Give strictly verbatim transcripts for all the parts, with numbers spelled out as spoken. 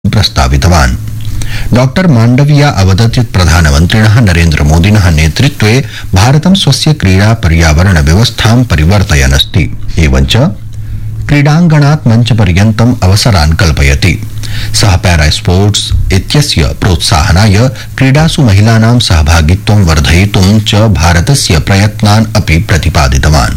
प्रस्तावितवान्। Doctor Mandaviya अवदत् यत् प्रधानमन्त्रिणः नरेन्द्र मोदिनः नेतृत्वे भारतं स्वस्य क्रीडा पर्यावरण व्यवस्थां परिवर्तयन् अस्ति, एवञ्च क्रीडाङ्गणात् मञ्चपर्यन्तम् अवसरान् कल्पयति। सः पैरा स्पोर्ट्स इत्यस्य प्रोत्साहनाय क्रीडासु महिलानां सहभागित्वं वर्धयितुं च भारतस्य प्रयत्नान् अपि प्रतिपादितवान्।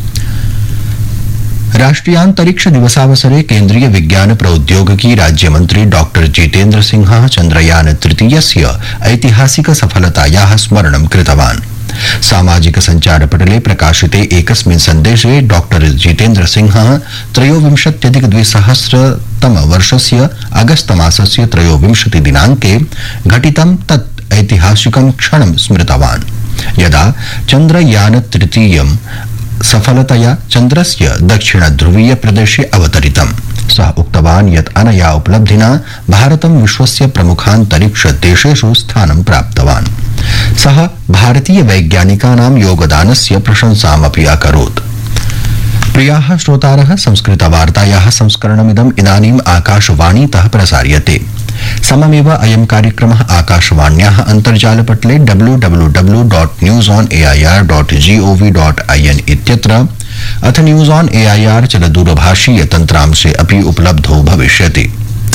राष्ट्रियान्तरिक्ष दिवसावसरे केन्द्रीय विज्ञान प्रौद्योगिकी राज्यमन्त्री डॉक्टर जितेन्द्र सिंहः चन्द्रयान तृतीयस्य ऐतिहासिक सफलतायाः स्मरणं कृतवान्। सामाजिक सञ्चारपटले प्रकाशिते एकस्मिन् सन्देशे डॉक्टर जितेन्द्र सिंहः त्रयोविंशत्यधिक द्विसहस्रतम वर्षस्य अगस्त मासस्य त्रयोविंशति दिनाङ्के घटितं तत् ऐतिहासिकं क्षणं स्मृतवान्, यदा चन्द्रयान तृतीयं सफलतया चन्द्रस्य दक्षिण ध्रुवीय प्रदेशे अवतरितम्। सः उक्तवान् यत् अनया उपलब्धिना भारतं विश्वस्य प्रमुखान्तरिक्ष देशेषु स्थानं प्राप्तवान्। सः भारतीय वैज्ञानिकानां योगदानस्य प्रशंसामपि अकरोत्। प्रियाः श्रोतारः, संस्कृतवार्तायाः संस्करणमिदम् इदानीम् आकाशवाणीतः प्रसार्यते। सममेव अयं कार्यक्रमः आकाशवाण्याः अन्तर्जालपटले W W W dot news on A I R dot G O V dot I N इत्यत्र अथ news on A I R चलदूरभाषीय तन्त्रांशे अपि उपलब्धो भविष्यति।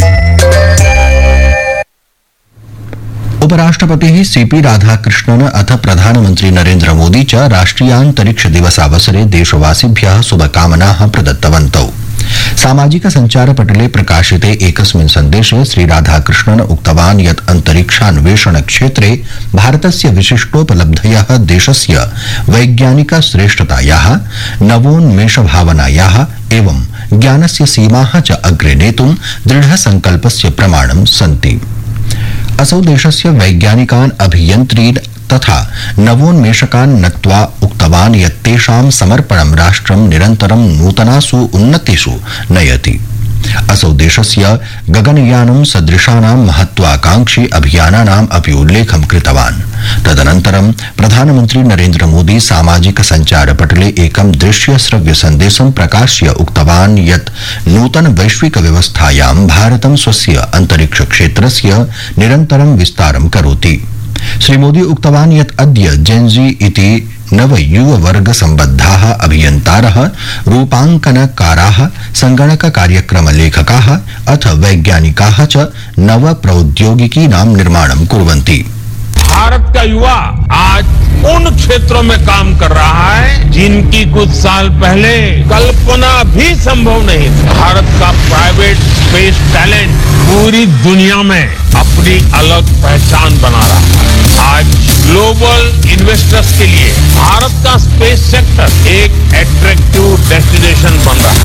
उपराष्ट्रपतिः सीपी राधाकृष्णन् अथ प्रधानमन्त्री नरेन्द्र मोदी च राष्ट्रियान्तरिक्ष दिवसावसरे देशवासिभ्यः शुभकामनाः प्रदत्तवन्तौ। सामाजिक सञ्चारपटले प्रकाशिते एकस्मिन् सन्देशे श्री राधाकृष्णन् उक्तवान् यत् अन्तरिक्षान्वेषण क्षेत्रे भारतस्य विशिष्टोपलब्धयः देशस्य वैज्ञानिक श्रेष्ठतायाः, नवोन्मेषभावनायाः एवं ज्ञानस्य सीमाः च अग्रे नेतुं दृढसङ्कल्पस्य प्रमाणं सन्ति। असौ देशस्य वैज्ञानिकान्, अभियन्त्रीन् तथा नवोन्मेषकान् नत्वा उक्तवान् यत् तेषां समर्पणं राष्ट्रं निरन्तरं नूतनासु उन्नतिषु नयति। असौ देशस्य गगनयानं सदृशानां महत्वाकांक्षी अभियानानाम् अपि उल्लेखं कृतवान्। तदनन्तरं प्रधानमन्त्री नरेन्द्र मोदी सामाजिक सञ्चारपटले एकं दृश्य श्रव्य सन्देशं प्रकाश्य उक्तवान् यत् नूतन वैश्विक व्यवस्थायां भारतं स्वस्य अन्तरिक्ष क्षेत्रस्य निरन्तरं विस्तारं करोति। श्री मोदी उक्तवान् यत् अद्य जेन्जी इति नव युववर्ग सम्बद्धाः अभियन्तारः, रूपाङ्कनकाराः, संगणक कार्यक्रम लेखकाः अथ वैज्ञानिकाः च नव प्रौद्योगिकीनां निर्माणं कुर्वन्ति। भारत का युवा आज उन क्षेत्रों में काम कर रहा है जिनकी कुछ साल पहले कल्पना भी संभव नहीं थी। भारत का प्राइवेट स्पेस टैलेंट पूरी दुनिया में अपनी अलग पहचान बना रहा है। आज ग्लोबल इन्वेस्टर्स के लिए भारत का स्पेस सेक्टर एक अट्रैक्टिव डेस्टिनेशन बन रहा है।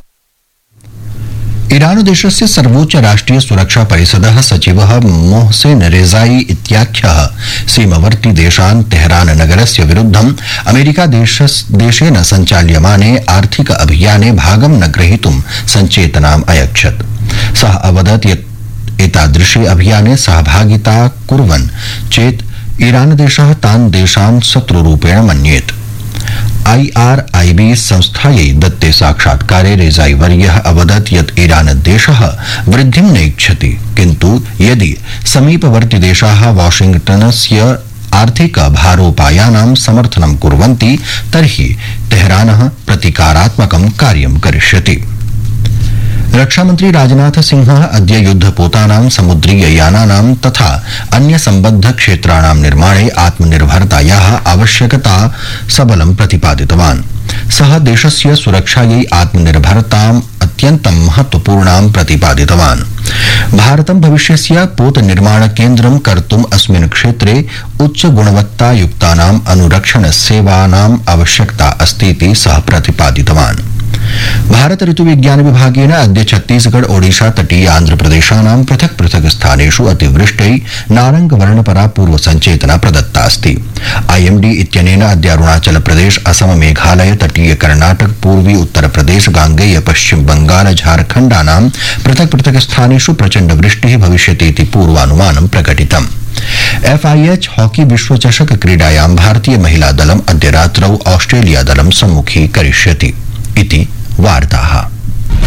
ईरान देशस्य सर्वोच्च राष्ट्रिय सुरक्षा परिषदः सचिवः मोहसेन रेजाई इत्याख्यः सीमवर्ती देशान् तेहरान नगरस्य विरुद्धम् अमेरिका देशेन सञ्चाल्यमाने आर्थिक अभियाने भागं न ग्रहीतुं सञ्चेतनाम् अयच्छत्। सः अवदत् यत् एतादृशे अभियाने सहभागिता कुर्वन् चेत् ईरान देशः तान् देशान् शत्रुरूपेण मन्येत्। आई आर आई बी संस्थायै दत्ते साक्षात्कारे रेजाई वर्यः अवदत् यत् ईरान देशः वृद्धिं नैच्छति, किन्तु यदि समीपवर्ती देशाः वाशिंग्टनस्य आर्थिक भारोपायानां समर्थनं कुर्वन्ति तर्हि तेहरानः प्रतीकारात्मकं कार्यं करिष्यति। रक्षामन्त्री राजनाथ सिंहः अद्य युद्धपोतानां, समुद्रीय यानानां तथा अन्य सम्बद्ध क्षेत्राणां निर्माणे आत्मनिर्भरतायाः आवश्यकता सबलं प्रतिपादितवान्। सः देशस्य सुरक्षायै आत्मनिर्भरताम् अत्यन्तं महत्वपूर्णां प्रतिपादितवान्। भारतं भविष्यस्य पोत निर्माण केन्द्रं कर्तुम् अस्मिन् क्षेत्रे उच्च गुणवत्तायुक्तानाम् अनुरक्षण सेवानाम् आवश्यकता अस्तीति सः प्रतिपादितवान्। भारत ऋतु विज्ञान विभागेन अद्य छत्तीसगढ़, ओडिशा, तटीय आंध्रप्रदेशानां पृथक पृथक स्थानेषु अतिवृष्टै नारंग वर्णपरा पूर्व संचेतना प्रदत्ता अस्ति। आईएमडी इत्यनेन अद्य अरुणाचल प्रदेश, असम, मेघालय, तटीय कर्नाटक, पूर्वी उत्तर प्रदेश, गांगेय पश्चिम बंगाल, झारखण्डानां पृथक पृथक स्थानेषु प्रचण्ड वृष्टिः भविष्यति इति पूर्वानुमानं प्रकटितम्। एफ आई एच हॉकी विश्वचषक क्रीडायां भारतीय महिला दलम् अद्य रात्रौ ऑस्ट्रेलिया दलं सम्मुखीकरिष्यति इति वार्ताः।